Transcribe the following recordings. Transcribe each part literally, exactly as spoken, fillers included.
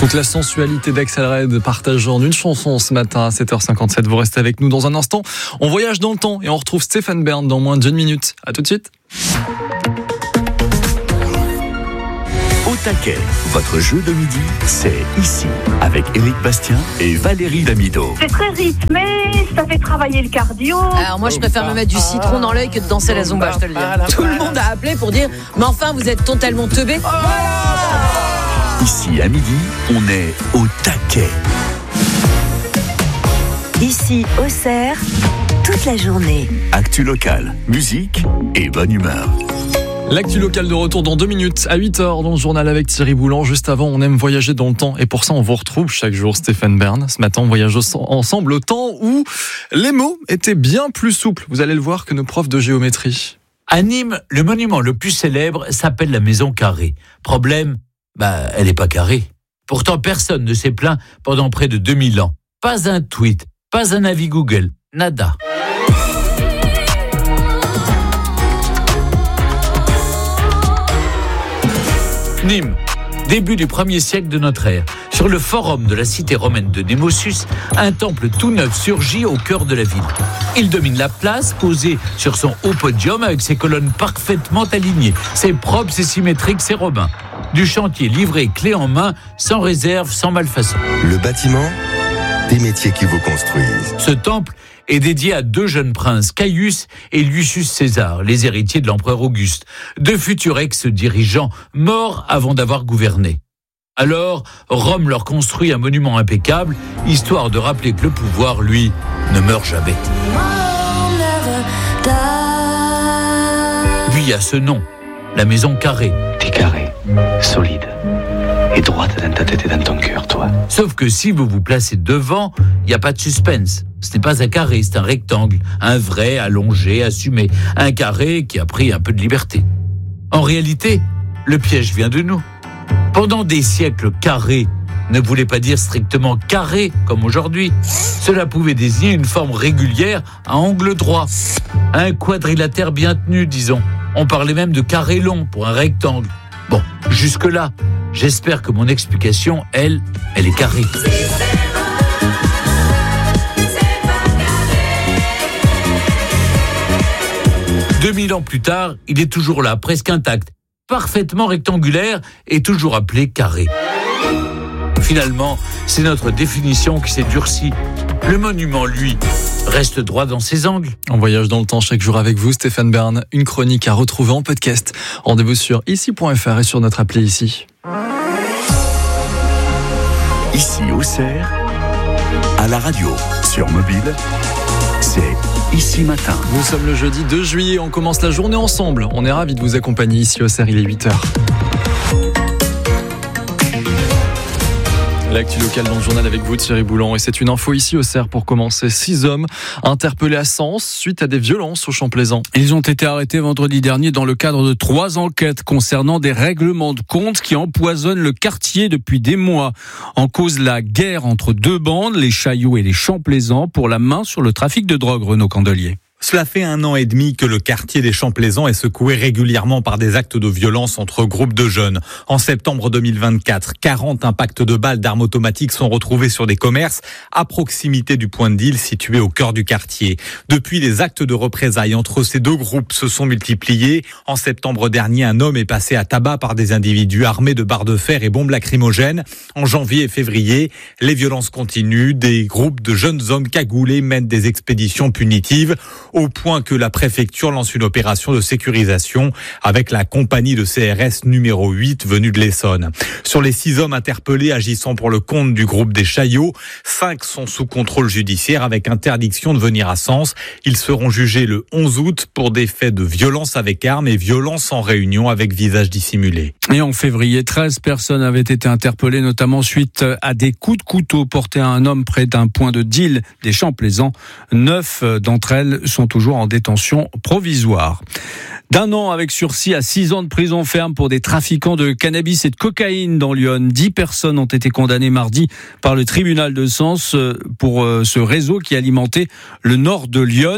Toute la sensualité d'Axel Red partagée en une chanson ce matin à sept heures cinquante-sept. Vous restez avec nous dans un instant. On voyage dans le temps et on retrouve Stéphane Bern dans moins d'une minute. À tout de suite. Au taquet, votre jeu de midi, c'est ici, avec Éric Bastien et Valérie Damido. C'est très rythmé, ça fait travailler le cardio. Alors moi je préfère me mettre du citron dans l'œil que de danser la zumba, je te le dis. Tout le monde a appelé pour dire mais enfin vous êtes totalement teubé. Ici à midi, on est au taquet. Ici Auxerre, toute la journée. Actu locale, musique et bonne humeur. L'actu locale de retour dans deux minutes à huit heures dans le journal avec Thierry Boulan. Juste avant, on aime voyager dans le temps et pour ça, on vous retrouve chaque jour Stéphane Bern. Ce matin, on voyage ensemble au temps où les mots étaient bien plus souples. Vous allez le voir que nos profs de géométrie. À Nîmes, le monument le plus célèbre s'appelle la Maison Carrée. Problème, bah, elle n'est pas carrée. Pourtant, personne ne s'est plaint pendant près de deux mille ans. Pas un tweet, pas un avis Google, nada. Nîmes, début du premier siècle de notre ère. Sur le forum de la cité romaine de Némosus, un temple tout neuf surgit au cœur de la ville. Il domine la place, posé sur son haut podium avec ses colonnes parfaitement alignées. C'est propre, c'est symétrique, c'est romain. Du chantier livré clé en main, sans réserve, sans malfaçon. Le bâtiment, des métiers qui vous construisent. Ce temple est dédié à deux jeunes princes, Caius et Lucius César, les héritiers de l'empereur Auguste, deux futurs ex-dirigeants morts avant d'avoir gouverné. Alors, Rome leur construit un monument impeccable, histoire de rappeler que le pouvoir, lui, ne meurt jamais. Puis il y a ce nom, la Maison Carrée. T'es carré, solide, et droite dans ta tête et dans ton cœur, toi. Sauf que si vous vous placez devant, il n'y a pas de suspense. Ce n'est pas un carré, c'est un rectangle, un vrai, allongé, assumé. Un carré qui a pris un peu de liberté. En réalité, le piège vient de nous. Pendant des siècles, carré ne voulait pas dire strictement carré, comme aujourd'hui. Cela pouvait désigner une forme régulière à angle droit. Un quadrilatère bien tenu, disons. On parlait même de carré long pour un rectangle. Bon, jusque-là, j'espère que mon explication, elle, elle est carrée. deux mille ans plus tard, il est toujours là, presque intact, parfaitement rectangulaire et toujours appelé carré. Finalement, c'est notre définition qui s'est durcie. Le monument, lui, reste droit dans ses angles. On voyage dans le temps chaque jour avec vous, Stéphane Bern. Une chronique à retrouver en podcast. Rendez-vous sur ici point f r et sur notre appli Ici. Ici Auxerre, à la radio, sur mobile, c'est Ici Matin. Nous sommes le jeudi deux juillet, on commence la journée ensemble. On est ravis de vous accompagner ici Auxerre, il est huit heures. L'actu locale dans le journal avec vous, Thierry Boulan. Et c'est une info ici Auxerre pour commencer. Six hommes interpellés à Sens suite à des violences au Champ-Plaisant. Ils ont été arrêtés vendredi dernier dans le cadre de trois enquêtes concernant des règlements de compte qui empoisonnent le quartier depuis des mois. En cause, la guerre entre deux bandes, les Chaillots et les Champ-Plaisant, pour la main sur le trafic de drogue, Renaud Candelier. Cela fait un an et demi que le quartier des Champs-Plaisant est secoué régulièrement par des actes de violence entre groupes de jeunes. En septembre deux mille vingt-quatre, quarante impacts de balles d'armes automatiques sont retrouvés sur des commerces à proximité du point de deal situé au cœur du quartier. Depuis, les actes de représailles entre ces deux groupes se sont multipliés. En septembre dernier, un homme est passé à tabac par des individus armés de barres de fer et bombes lacrymogènes. En janvier et février, les violences continuent. Des groupes de jeunes hommes cagoulés mènent des expéditions punitives, au point que la préfecture lance une opération de sécurisation avec la compagnie de C R S numéro huit venue de l'Essonne. Sur les six hommes interpellés agissant pour le compte du groupe des Chaillots, cinq sont sous contrôle judiciaire avec interdiction de venir à Sens. Ils seront jugés le onze août pour des faits de violence avec armes et violence en réunion avec visage dissimulé. Et en février, treize personnes avaient été interpellées, notamment suite à des coups de couteau portés à un homme près d'un point de deal des Champs-Plaisant. Neuf d'entre elles sont sont toujours en détention provisoire. D'un an avec sursis à six ans de prison ferme pour des trafiquants de cannabis et de cocaïne dans Lyon. Dix personnes ont été condamnées mardi par le tribunal de Sens pour ce réseau qui alimentait le nord de Lyon.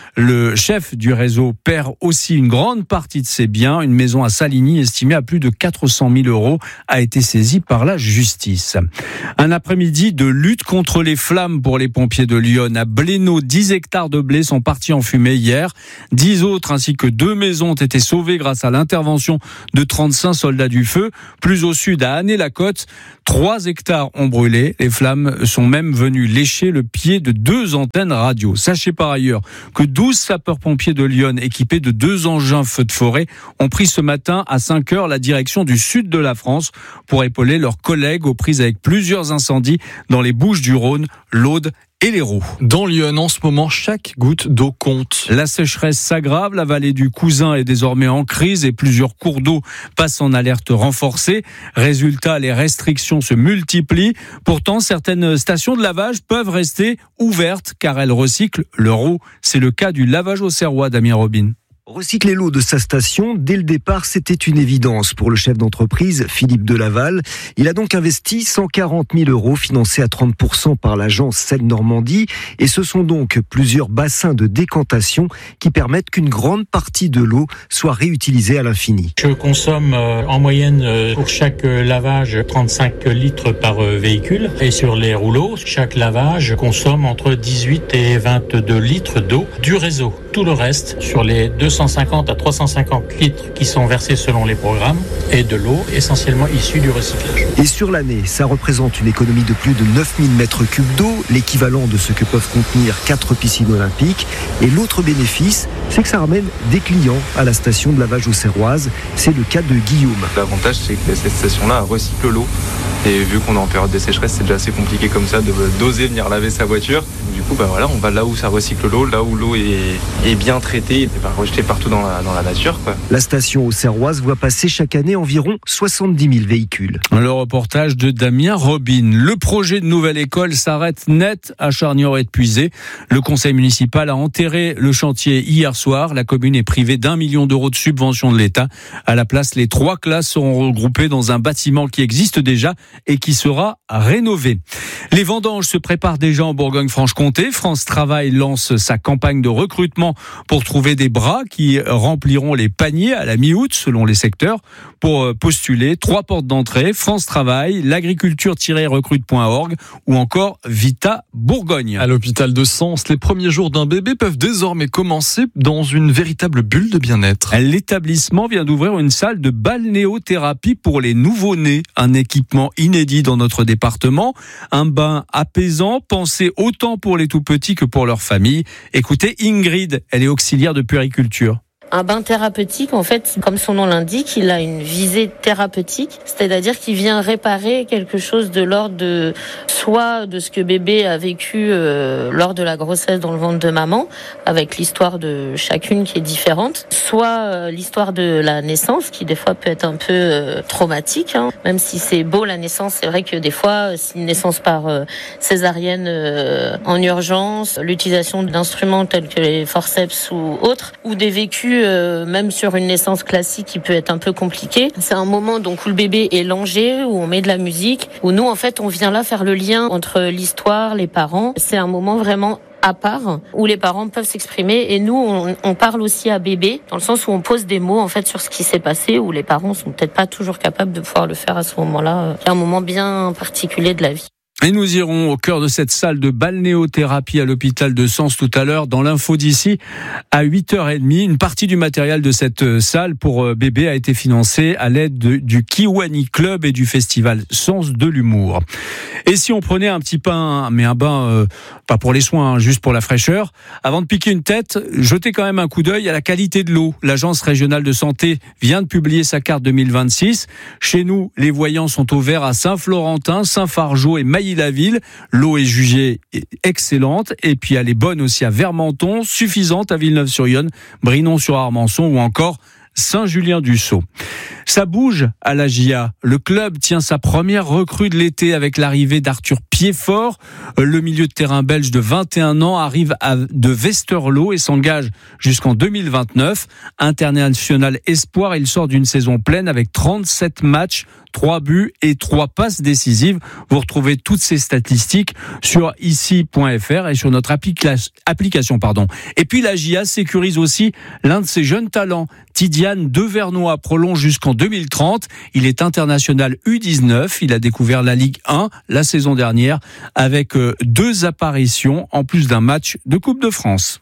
Le chef du réseau perd aussi une grande partie de ses biens. Une maison à Saligny estimée à plus de quatre cent mille euros a été saisie par la justice. Un après-midi de lutte contre les flammes pour les pompiers de Lyon. À Blénaud, dix hectares de blé sont partis en fumée hier. dix autres ainsi que deux maisons ont été sauvés grâce à l'intervention de trente-cinq soldats du feu. Plus au sud, à Année-la-Côte, trois hectares ont brûlé. Les flammes sont même venues lécher le pied de deux antennes radio. Sachez par ailleurs que douze sapeurs-pompiers de Lyon, équipés de deux engins feux de forêt, ont pris ce matin à cinq heures la direction du sud de la France pour épauler leurs collègues aux prises avec plusieurs incendies dans les Bouches-du-Rhône, l'Aude et l'Hérault. Dans Lyon, en ce moment, chaque goutte d'eau compte. La sécheresse s'aggrave, la vallée du Cousin est désormais en crise et plusieurs cours d'eau passent en alerte renforcée. Résultat, les restrictions se multiplient. Pourtant, certaines stations de lavage peuvent rester ouvertes car elles recyclent leur eau. C'est le cas du lavage au Serrois, Damien Robin. Recycler l'eau de sa station, dès le départ, c'était une évidence pour le chef d'entreprise, Philippe Delaval. Il a donc investi cent quarante mille euros, financés à trente pour cent par l'agence Seine-Normandie. Et ce sont donc plusieurs bassins de décantation qui permettent qu'une grande partie de l'eau soit réutilisée à l'infini. Je consomme euh, en moyenne euh, pour chaque euh, lavage trente-cinq litres par euh, véhicule. Et sur les rouleaux, chaque lavage consomme entre dix-huit et vingt-deux litres d'eau du réseau. Tout le reste, sur les deux cent cinquante à trois cent cinquante litres qui sont versés selon les programmes, et de l'eau essentiellement issue du recyclage. Et sur l'année, ça représente une économie de plus de neuf mille mètres cubes d'eau, l'équivalent de ce que peuvent contenir quatre piscines olympiques. Et l'autre bénéfice, c'est que ça ramène des clients à la station de lavage aux Serroises. C'est le cas de Guillaume. L'avantage, c'est que cette station-là recycle l'eau. Et vu qu'on est en période de sécheresse, c'est déjà assez compliqué comme ça de d'oser venir laver sa voiture. Du coup, bah voilà, on va là où ça recycle l'eau, là où l'eau est, est bien traitée et pas rejetée partout dans la, dans la nature, quoi. La station aux Serroises voit passer chaque année environ soixante-dix mille véhicules. Le reportage de Damien Robin. Le projet de nouvelle école s'arrête net à Charnières et de Puisé. Le conseil municipal a enterré le chantier hier soir. La commune est privée d'un million d'euros de subvention de l'État. À la place, les trois classes seront regroupées dans un bâtiment qui existe déjà et qui sera rénové. Les vendanges se préparent déjà en Bourgogne-Franche-Comté. France Travail lance sa campagne de recrutement pour trouver des bras qui rempliront les paniers à la mi-août selon les secteurs. Pour postuler, trois portes d'entrée, France Travail, l'agriculture-recrute point org ou encore Vita Bourgogne. À l'hôpital de Sens, les premiers jours d'un bébé peuvent désormais commencer dans une véritable bulle de bien-être. L'établissement vient d'ouvrir une salle de balnéothérapie pour les nouveau-nés, un équipement inédit dans notre département, un bain apaisant, pensé autant pour les tout-petits que pour leur famille. Écoutez Ingrid, elle est auxiliaire de puériculture. Un bain thérapeutique, en fait, comme son nom l'indique, il a une visée thérapeutique, c'est-à-dire qu'il vient réparer quelque chose de l'ordre de soit de ce que bébé a vécu euh, lors de la grossesse dans le ventre de maman, avec l'histoire de chacune qui est différente, soit euh, l'histoire de la naissance, qui des fois peut être un peu euh, traumatique, hein. Même si c'est beau la naissance, c'est vrai que des fois, c'est une naissance par euh, césarienne euh, en urgence, l'utilisation d'instruments tels que les forceps ou autres, ou des vécus Euh, même sur une naissance classique qui peut être un peu compliquée. C'est un moment donc où le bébé est langé, où on met de la musique, où nous en fait on vient là faire le lien entre l'histoire, les parents. C'est un moment vraiment à part où les parents peuvent s'exprimer et nous on, on parle aussi à bébé dans le sens où on pose des mots en fait sur ce qui s'est passé, où les parents sont peut-être pas toujours capables de pouvoir le faire à ce moment-là. C'est un moment bien particulier de la vie. Et nous irons au cœur de cette salle de balnéothérapie à l'hôpital de Sens tout à l'heure, dans l'info d'ici, à huit heures trente. Une partie du matériel de cette salle pour bébé a été financée à l'aide de, du Kiwani Club et du festival Sens de l'humour. Et si on prenait un petit bain, mais un bain, euh, pas pour les soins, hein, juste pour la fraîcheur, avant de piquer une tête, jetez quand même un coup d'œil à la qualité de l'eau. L'Agence régionale de santé vient de publier sa carte deux mille vingt-six. Chez nous, les voyants sont au vert à Saint-Florentin, Saint-Fargeau et Mailly-la-Ville. L'eau est jugée excellente et puis elle est bonne aussi à Vermenton, suffisante à Villeneuve-sur-Yonne, Brinon-sur-Armançon ou encore Saint-Julien-du-Sault. Ça bouge à la J A. Le club tient sa première recrue de l'été avec l'arrivée d'Arthur Pic. pied fort. Le milieu de terrain belge de vingt et un ans arrive à, de Westerlo et s'engage jusqu'en deux mille vingt-neuf. International espoir, il sort d'une saison pleine avec trente-sept matchs, trois buts et trois passes décisives. Vous retrouvez toutes ces statistiques sur ici point f r et sur notre applica- application. Pardon. Et puis la J A sécurise aussi l'un de ses jeunes talents. Tidiane Devernois prolonge jusqu'en deux mille trente. Il est international U dix-neuf. Il a découvert la Ligue un la saison dernière avec deux apparitions en plus d'un match de Coupe de France.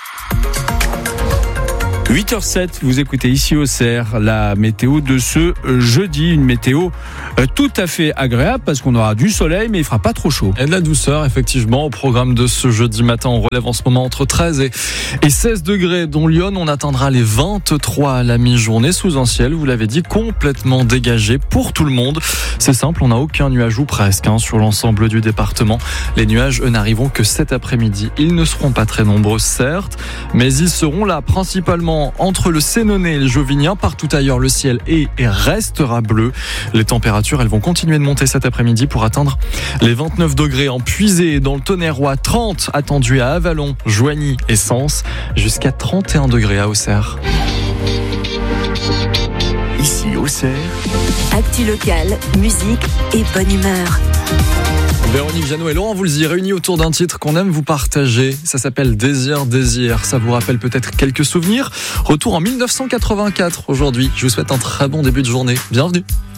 huit heures sept, vous écoutez ici au Cerf la météo de ce jeudi, une météo tout à fait agréable parce qu'on aura du soleil mais il fera pas trop chaud. Et de la douceur effectivement au programme de ce jeudi matin. On relève en ce moment entre treize et seize degrés dont Lyon. On atteindra les vingt-trois à la mi-journée sous un ciel, vous l'avez dit, complètement dégagé pour tout le monde. C'est simple, on n'a aucun nuage ou presque hein, sur l'ensemble du département. Les nuages eux n'arriveront que cet après-midi. Ils ne seront pas très nombreux certes, mais ils seront là principalement entre le Sénonais et le Jovinien. Partout ailleurs, le ciel est et restera bleu. Les températures, elles vont continuer de monter cet après-midi pour atteindre les vingt-neuf degrés en Puisée, dans le Tonnerrois, trente attendus à Avallon, Joigny et Sens, jusqu'à trente et un degrés à Auxerre. Ici Auxerre, actu locale, musique et bonne humeur. Véronique Jeannot et Laurent Voulzy réunis autour d'un titre qu'on aime vous partager. Ça s'appelle Désir, Désir. Ça vous rappelle peut-être quelques souvenirs. Retour en mille neuf cent quatre-vingt-quatre aujourd'hui. Je vous souhaite un très bon début de journée. Bienvenue.